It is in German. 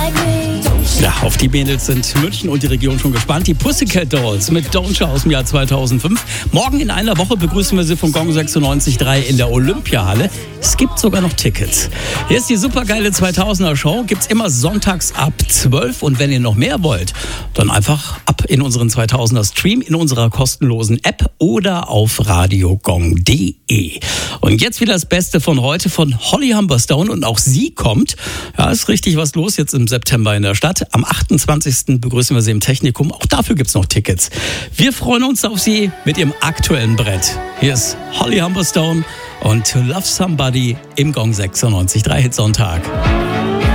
Ja, auf die Mädels sind München und die Region schon gespannt. Die Pussycat Dolls mit Don't Show aus dem Jahr 2005. Morgen in einer Woche begrüßen wir sie von Gong 96.3 in der Olympiahalle. Es gibt sogar noch Tickets. Hier ist die supergeile 2000er Show. Gibt's immer sonntags ab 12. Und wenn ihr noch mehr wollt, dann einfach ab in unseren 2000er Stream in unserer kostenlosen App oder auf radiogong.de. Und jetzt wieder das Beste von heute von Holly Humberstone. Und auch sie kommt. Ja, ist richtig was los jetzt im September in der Stadt. Am 28. begrüßen wir sie im Technikum. Auch dafür gibt's noch Tickets. Wir freuen uns auf sie mit ihrem aktuellen Brett. Hier ist Holly Humberstone und To Love Somebody im Gong 96.3 Hitsonntag.